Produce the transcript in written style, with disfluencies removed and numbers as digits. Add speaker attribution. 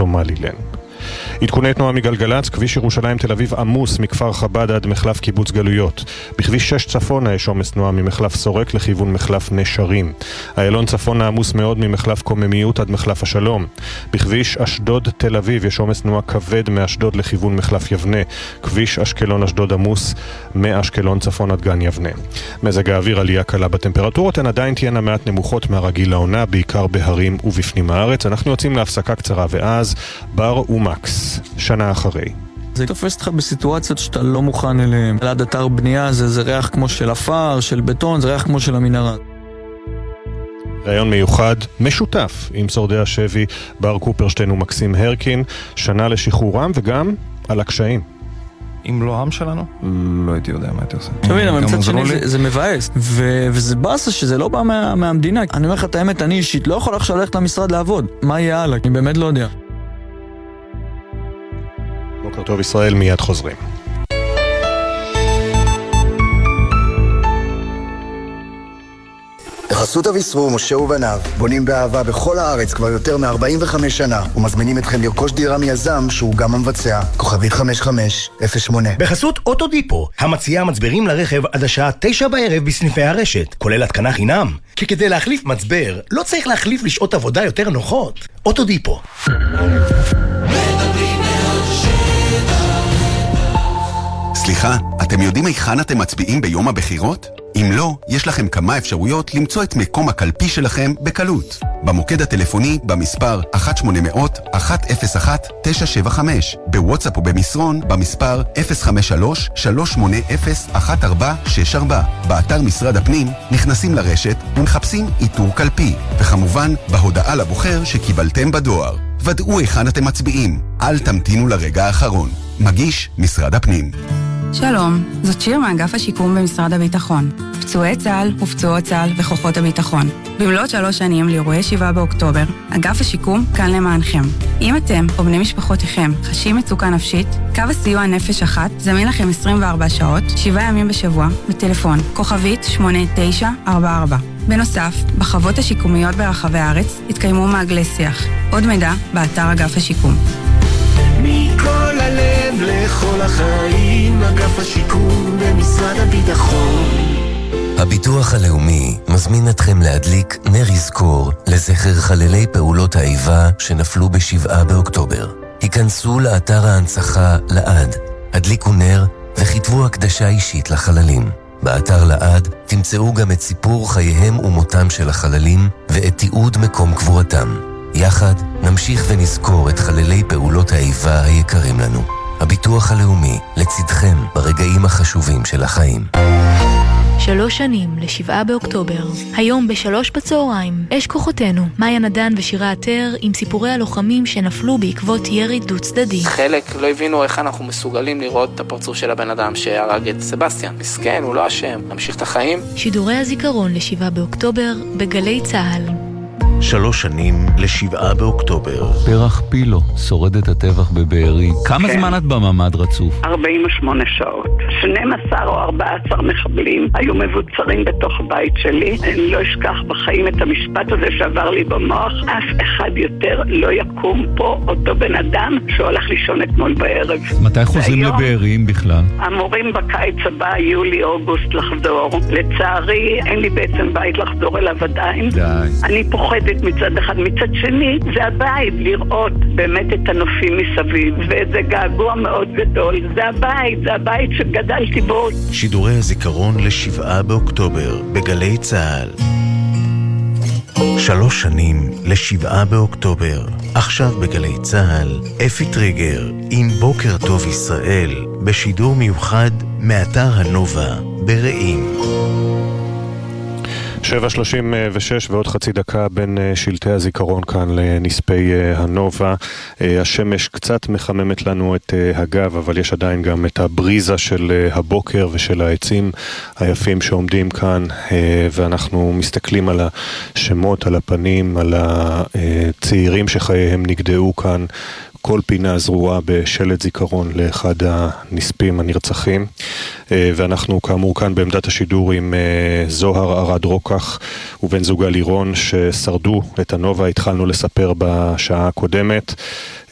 Speaker 1: סומלילנד. עדכוני תנועה מגלגלץ, כביש ירושלים תל אביב עמוס מכפר חב"ד עד מחלף קיבוץ גלויות. בכביש 6 צפונה יש עומס תנועה ממחלף סורק לכיוון מחלף נשרים. איילון צפונה עמוס מאוד ממחלף קוממיות עד מחלף השלום. בכביש אשדוד תל אביב יש עומס תנועה כבד מאשדוד לכיוון מחלף יבנה. כביש אשקלון אשדוד עמוס מאשקלון צפון עד גן יבנה. מזג האוויר, עלייה קלה בטמפרטורות, הן עדיין תהיינה מעט נמוכות מהרגיל לעונה, בעיקר בהרים ובפנים הארץ. אנחנו יוצאים להפסקה קצרה ואז בר ומקס, שנה אחרי.
Speaker 2: זה תופס אותך בסיטואציות שאתה לא מוכן אליהם. ליד אתר בנייה זה ריח כמו של אפר, של בטון, זה ריח כמו של המנהרה.
Speaker 1: ראיון מיוחד משותף עם שורדי השבי בר קופרשטיין ומקסים הרקין, שנה לשחרורם וגם על הקשיים.
Speaker 3: אם לא העם שלנו, לא הייתי יודע מה הייתי עושה.
Speaker 2: תמיד, אבל מצד שני זה מבאס, וזה באסה שזה לא בא מהמדינה. אני אומר לך את האמת, אני אישית לא יכול עכשיו ללכת למשרד לעבוד. מה יהיה הלאה? אני באמת לא יודע.
Speaker 1: בוקר טוב ישראל, מיד חוזרים.
Speaker 4: בחסות אביסרו, משה ובניו, בונים באהבה בכל הארץ כבר יותר מ-45 שנה, ומזמינים אתכם לרכוש דירה מיזם שהוא גם המבצע. כוכבית 5508.
Speaker 5: בחסות אוטודיפו, המציעה מצברים לרכב עד השעה 9 בערב בסניפי הרשת, כולל התקנה חינם. כי כדי להחליף מצבר, לא צריך להחליף לשעות עבודה יותר נוחות. אוטודיפו.
Speaker 6: סליחה, אתם יודעים היכן אתם מצביעים ביום הבחירות? אם לא, יש לכם כמה אפשרויות למצוא את מקום הקלפי שלכם בקלות. במוקד הטלפוני במספר 1-800-101-975, בוואטסאפ ובמסרון במספר 053-380-1464, באתר משרד הפנים נכנסים לרשת ומחפשים איתור קלפי, וכמובן בהודעה לבוחר שקיבלתם בדואר. ודאו היכן אתם מצביעים, אל תמתינו לרגע האחרון. מגיש משרד הפנים.
Speaker 7: שלום, זאת שיר מאגף השיקום במשרד הביטחון. פצועי צה"ל ופצועות צה"ל וכוחות הביטחון. במלאת 3 שנים לאירועי 7 באוקטובר, אגף השיקום כאן למענכם. אם אתם או בני משפחותיכם חשים מצוקה נפשית, קו הסיוע נפש אחת זמין לכם 24 שעות, 7 ימים בשבוע, בטלפון כוכבית 8944. בנוסף, בחוות השיקומיות ברחבי הארץ התקיימו מעגלי שיח. עוד מידע באתר אגף השיקום.
Speaker 8: מכל הלב לכל החיים, אגף השיקום במשרד הביטחון.
Speaker 9: הביטוח הלאומי מזמין אתכם להדליק נר יזכור לזכר חללי פעולות האיבה שנפלו ב7 באוקטובר. היכנסו לאתר ההנצחה לעד, הדליקו נר וכתבו הקדשה אישית לחללים. באתר לעד תמצאו גם את סיפור חייהם ומותם של החללים ואת תיעוד מקום קבורתם. יחד נמשיך ונזכור את חללי פעולות האיבה היקרים לנו. הביטוח הלאומי לצדכם ברגעים החשובים של החיים.
Speaker 10: 3 שנים ל7 באוקטובר. היום ב3 בצהריים, אש כוחותינו, מאיה נדן ושירה עטר עם סיפורי הלוחמים שנפלו בעקבות ירי דו צדדי.
Speaker 11: חלק לא הבינו איך אנחנו מסוגלים לראות את הפרצוף של הבן אדם שהרג את סבסטיאן. מסכן, הוא לא אשם, נמשיך את החיים.
Speaker 10: שידורי הזיכרון ל7 באוקטובר בגלי צהל.
Speaker 9: 3 שנים ל7 באוקטובר.
Speaker 12: פרח פילו, שורדת הטבח בבארי. כמה זמן את בממד רצוף?
Speaker 13: 48 שעות. 12 או 14 מחבלים היו מבוצרים בתוך הבית שלי. אני לא אשכח בחיים את המשפט הזה שעבר לי במוח. אף אחד יותר לא יקום פה, אותו בן אדם שהולך לישון אתמול בערב.
Speaker 12: מתי חוזרים לבארים בכלל?
Speaker 13: אמורים בקיץ הבא, יולי, אוגוסט לחזור. לצערי, אין לי בעצם בית לחזור אליו עדיין.
Speaker 12: די.
Speaker 13: אני פוחדת מצד אחד, מצד שני זה הבית, לראות באמת את הנופים מסביב, וזה געגוע מאוד גדול. זה הבית שגדלתי בו.
Speaker 9: שידורי הזיכרון ל7 באוקטובר בגלי צהל. 3 שנים ל7 באוקטובר. עכשיו בגלי צהל, אפי טריגר עם בוקר טוב ישראל, בשידור מיוחד מאתר הנובה ברעים.
Speaker 1: 7:36 ועוד חצי דקה בין שלטי הזיכרון כאן לנספי הנובה. השמש קצת מחממת לנו את הגב, אבל יש עדיין גם את הבריזה של הבוקר ושל העצים היפים שעומדים כאן, ואנחנו מסתכלים על השמות, על הפנים, על הצעירים שחייהם נגדעו כאן. כל פינה זרועה בשלט זיכרון לאחד הנספים הנרצחים, ואנחנו כאמור כאן בעמדת השידור עם זוהר ארד רוקח ובן זוגה לירון ששרדו את הנובה. התחלנו לספר בשעה הקודמת